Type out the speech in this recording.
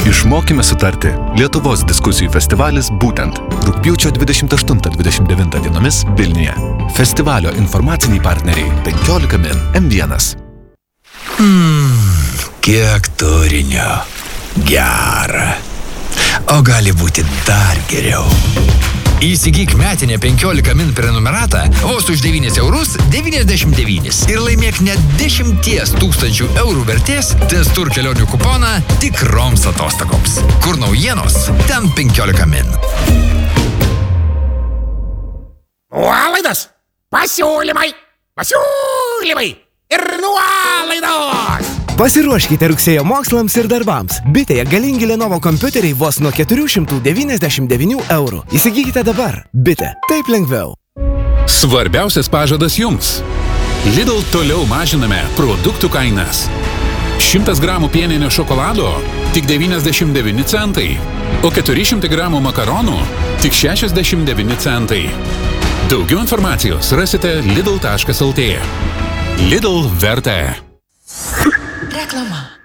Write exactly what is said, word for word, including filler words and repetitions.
Išmokime sutarti. Lietuvos diskusijų festivalis būtent rugpjūčio dvidešimt aštuntą dvidešimt devintą dienomis Vilniuje. Festivalio informaciniai partneriai penkiolika min M vienas. Mmm, kiek turinio. Gera. O gali būti dar geriau. Įsigyk metinę penkiolika min prenumeratą vos už devynis eurus devyniasdešimt devynis ir laimėk net dešimties tūkstančių eurų vertės Testur kelionių kuponą tikroms atostogoms. Kur naujienos, ten penkiolika min. Nuolaidos, pasiūlymai, pasiūlymai ir nuolaidos. Pasiruoškite rugsėjo mokslams ir darbams. Bitėje galingi Lenovo kompiuteriai vos nuo keturi šimtai devyniasdešimt devynių eurų. Įsigykite dabar. Bitė. Taip lengviau. Svarbiausias pažadas jums. Lidl toliau mažiname produktų kainas. šimtas gramų pieninio šokolado tik devyniasdešimt devyni centai, o keturi šimtai gramų makaronų tik šešiasdešimt devyni centai. Daugiau informacijos rasite lidl taškas lt. Lidl verta. Reklama.